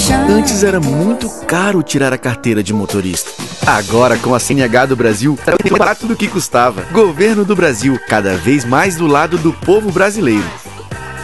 Antes era muito caro tirar a carteira de motorista. Agora, com a CNH do Brasil, é mais barato do que custava. Governo do Brasil, cada vez mais do lado do povo brasileiro.